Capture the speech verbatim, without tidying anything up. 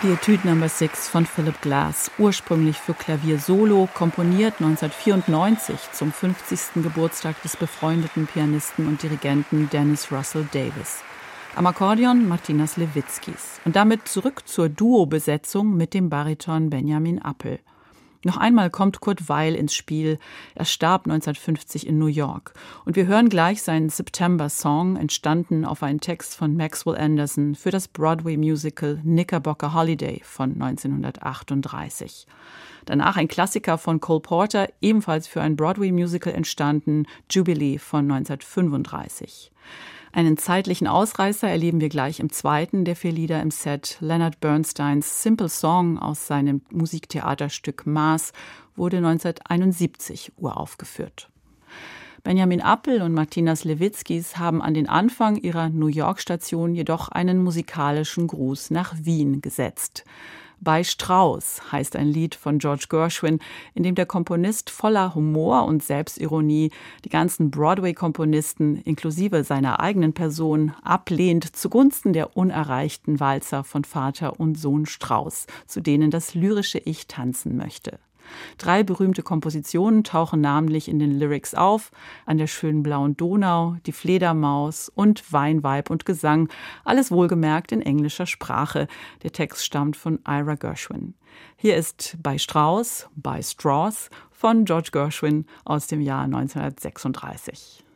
Die Etude Number six von Philip Glass, ursprünglich für Klavier solo, komponiert neunzehnhundertvierundneunzig zum fünfzigsten Geburtstag des befreundeten Pianisten und Dirigenten Dennis Russell Davis. Am Akkordeon Martina Sliwitskis. Und damit zurück zur Duo-Besetzung mit dem Bariton Benjamin Appel. Noch einmal kommt Kurt Weill ins Spiel. Er starb neunzehnhundertfünfzig in New York. Und wir hören gleich seinen September Song, entstanden auf einen Text von Maxwell Anderson für das Broadway-Musical Knickerbocker Holiday von neunzehnhundertachtunddreißig. Danach ein Klassiker von Cole Porter, ebenfalls für ein Broadway-Musical entstanden, Jubilee von neunzehnhundertfünfunddreißig. Einen zeitlichen Ausreißer erleben wir gleich im zweiten der vier Lieder im Set. Leonard Bernsteins Simple Song aus seinem Musiktheaterstück Maß wurde neunzehnhunderteinundsiebzig uraufgeführt. Benjamin Appel und Martina Sliwitskis haben an den Anfang ihrer New York-Station jedoch einen musikalischen Gruß nach Wien gesetzt. Bei Strauss heißt ein Lied von George Gershwin, in dem der Komponist voller Humor und Selbstironie die ganzen Broadway-Komponisten inklusive seiner eigenen Person ablehnt zugunsten der unerreichten Walzer von Vater und Sohn Strauss, zu denen das lyrische Ich tanzen möchte. Drei berühmte Kompositionen tauchen namentlich in den Lyrics auf: An der schönen blauen Donau, Die Fledermaus und Wein, Weib und Gesang, alles wohlgemerkt in englischer Sprache. Der Text stammt von Ira Gershwin. Hier ist Bei Strauss, By Strauss von George Gershwin aus dem Jahr neunzehnhundertsechsunddreißig.